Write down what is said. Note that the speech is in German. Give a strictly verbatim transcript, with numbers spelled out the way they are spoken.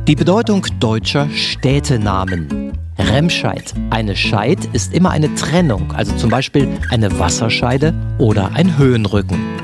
Die Bedeutung deutscher Städtenamen. Remscheid. Eine Scheid ist immer eine Trennung, also zum Beispiel eine Wasserscheide oder ein Höhenrücken.